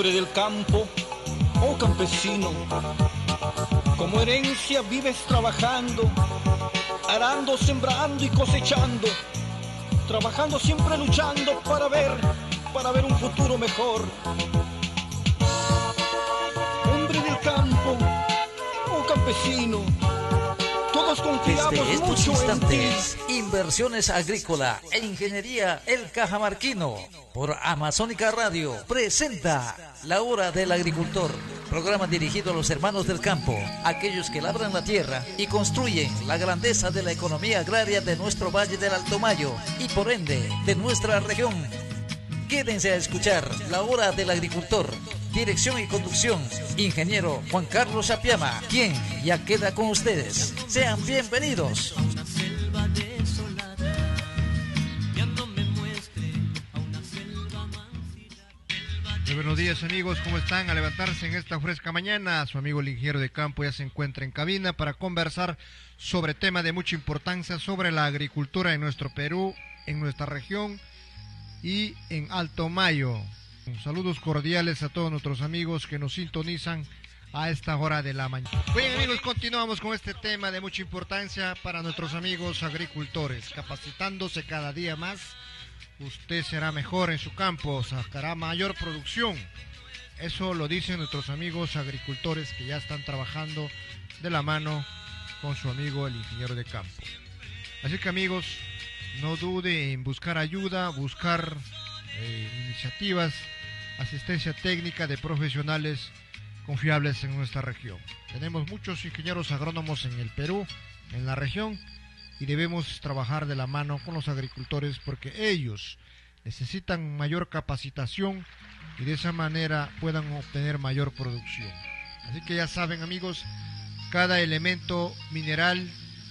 Del campo, oh campesino, como herencia vives trabajando, arando, sembrando y cosechando, trabajando siempre luchando para ver un futuro mejor. Hombre del campo, oh campesino, todos confiamos Desde estos mucho instantes, en ti. Inversiones Agrícola e Ingeniería El Cajamarquino por Amazónica Radio presenta La Hora del Agricultor, programa dirigido a los hermanos del campo, aquellos que labran la tierra y construyen la grandeza de la economía agraria de nuestro Valle del Alto Mayo y por ende de nuestra región. Quédense a escuchar La Hora del Agricultor. Dirección y conducción, ingeniero Juan Carlos Apiama, quien ya queda con ustedes. Sean bienvenidos. Muy buenos días amigos, ¿cómo están? A levantarse en esta fresca mañana, su amigo el ingeniero de campo ya se encuentra en cabina para conversar sobre tema de mucha importancia sobre la agricultura en nuestro Perú, en nuestra región y en Alto Mayo. Saludos cordiales a todos nuestros amigos que nos sintonizan a esta hora de la mañana. Bien amigos, continuamos con este tema de mucha importancia para nuestros amigos agricultores. Capacitándose cada día más, usted será mejor en su campo, sacará mayor producción. Eso lo dicen nuestros amigos agricultores que ya están trabajando de la mano con su amigo el ingeniero de campo. Así que amigos, no dude en buscar ayuda, buscar iniciativas, asistencia técnica de profesionales confiables en nuestra región. Tenemos muchos ingenieros agrónomos en el Perú, en la región, y debemos trabajar de la mano con los agricultores porque ellos necesitan mayor capacitación y de esa manera puedan obtener mayor producción. Así que ya saben amigos, cada elemento mineral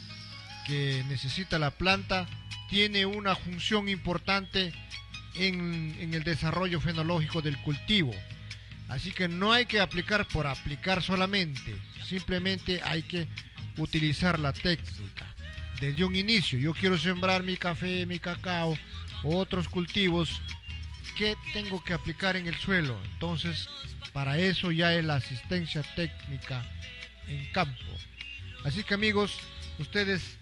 que necesita la planta tiene una función importante en el desarrollo fenológico del cultivo. Así que no hay que aplicar por aplicar solamente, simplemente hay que utilizar la técnica. Desde un inicio, yo quiero sembrar mi café, mi cacao o otros cultivos, ¿qué tengo que aplicar en el suelo? Entonces, para eso ya es la asistencia técnica en campo. Así que amigos, ustedes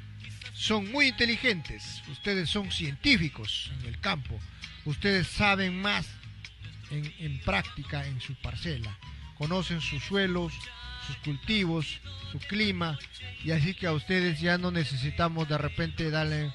son muy inteligentes, ustedes son científicos en el campo, ustedes saben más en práctica en su parcela, conocen sus suelos, sus cultivos, su clima, y así que a ustedes ya no necesitamos de repente darle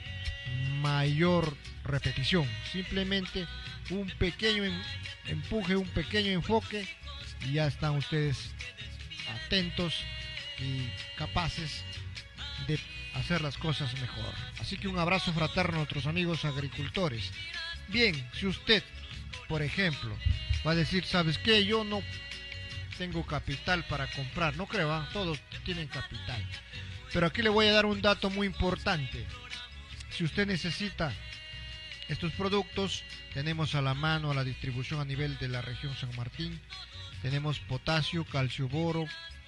mayor repetición, simplemente un pequeño empuje, un pequeño enfoque y ya están ustedes atentos y capaces de hacer las cosas mejor. Así que un abrazo fraterno a nuestros amigos agricultores. Bien, si usted, por ejemplo, va a decir, ¿sabes qué? Yo no tengo capital para comprar, no creo, ¿eh? Todos tienen capital. Pero aquí le voy a dar un dato muy importante. Si usted necesita estos productos, tenemos a la mano a la distribución a nivel de la región San Martín. Tenemos potasio, calcio, boro,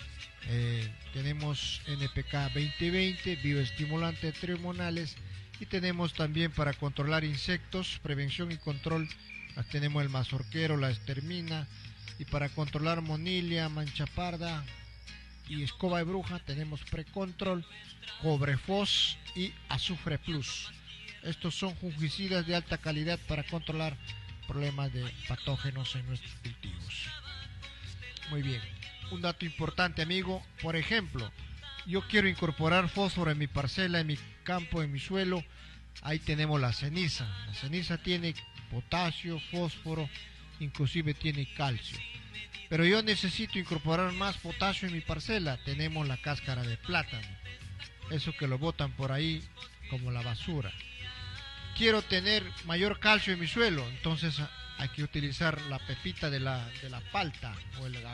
tenemos NPK 2020, bioestimulante trimonales, y tenemos también para controlar insectos, prevención y control, tenemos el mazorquero, la estermina, y para controlar monilia, mancha parda y escoba de bruja tenemos precontrol, cobrefos y azufre plus. Estos son fungicidas de alta calidad para controlar problemas de patógenos en nuestros cultivos. Muy bien. Un dato importante amigo, por ejemplo, yo quiero incorporar fósforo en mi parcela, en mi campo, en mi suelo. Ahí tenemos la ceniza. La ceniza tiene potasio, fósforo, inclusive tiene calcio. Pero yo necesito incorporar más potasio en mi parcela. Tenemos la cáscara de plátano, eso que lo botan por ahí como la basura. Quiero tener mayor calcio en mi suelo, entonces hay que utilizar la pepita de la palta o el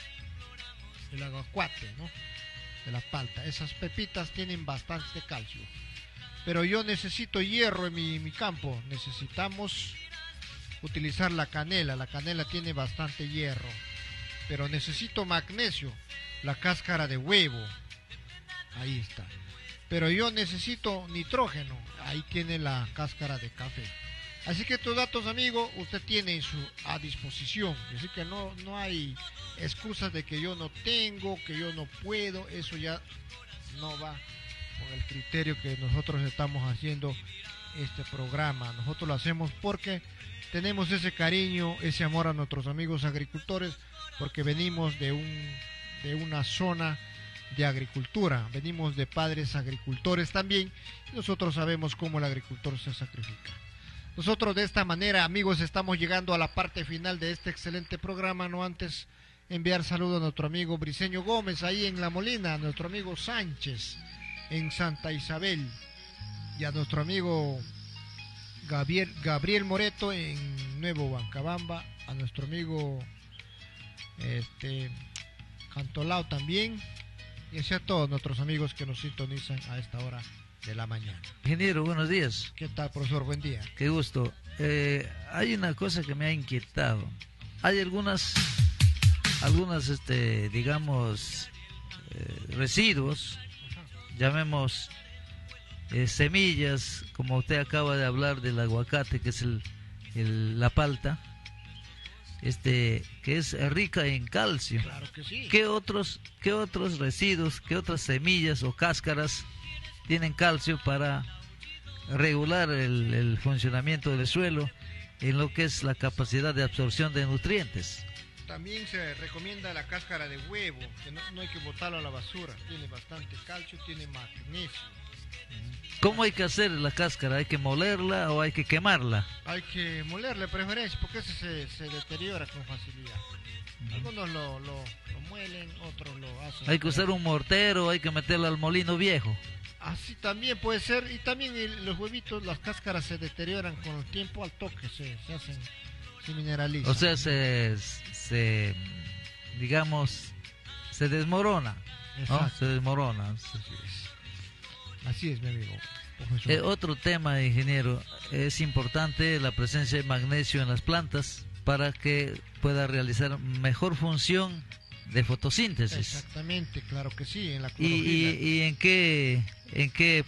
aguacate, ¿no? De la palta. Esas pepitas tienen bastante calcio. Pero yo necesito hierro en mi campo. Necesitamos utilizar la canela. La canela tiene bastante hierro. Pero necesito magnesio. La cáscara de huevo. Ahí está. Pero yo necesito nitrógeno. Ahí tiene la cáscara de café. Así que estos datos, amigo, usted tiene a disposición. Así que no hay excusas de que yo no tengo, que yo no puedo. Eso ya no va con el criterio que nosotros estamos haciendo este programa. Nosotros lo hacemos porque tenemos ese cariño, ese amor a nuestros amigos agricultores, porque venimos de una zona de agricultura, venimos de padres agricultores también, y nosotros sabemos cómo el agricultor se sacrifica. Nosotros de esta manera, amigos, estamos llegando a la parte final de este excelente programa, no antes enviar saludos a nuestro amigo Briceño Gómez ahí en La Molina, a nuestro amigo Sánchez en Santa Isabel, y a nuestro amigo Gabriel Moreto en Nuevo Bancabamba, a nuestro amigo Cantolao también, y así a todos nuestros amigos que nos sintonizan a esta hora de la mañana. Ingeniero, buenos días. ¿Qué tal, profesor? Buen día. Qué gusto. Hay una cosa que me ha inquietado. Hay algunas digamos, residuos, llamemos semillas, como usted acaba de hablar del aguacate, que es la palta, que es rica en calcio. Claro que sí. ¿Qué otros residuos, qué otras semillas o cáscaras tienen calcio para regular el funcionamiento del suelo en lo que es la capacidad de absorción de nutrientes? También se recomienda la cáscara de huevo, que no hay que botarlo a la basura. Tiene bastante calcio, tiene magnesio. ¿Cómo hay que hacer la cáscara? ¿Hay que molerla o hay que quemarla? Hay que molerle preferencia, porque ese se deteriora con facilidad. Algunos lo muelen, otros lo hacen. ¿Hay que usar un mortero o hay que meterla al molino viejo? Así también puede ser. Y también los huevitos, las cáscaras se deterioran con el tiempo, al toque se hacen, se mineralizan. O sea, digamos, se desmorona. ¿No? Se desmorona. Así es, mi amigo. Otro tema, ingeniero, es importante la presencia de magnesio en las plantas para que pueda realizar mejor función de fotosíntesis. Exactamente, claro que sí, en la clorofila. ¿Y en qué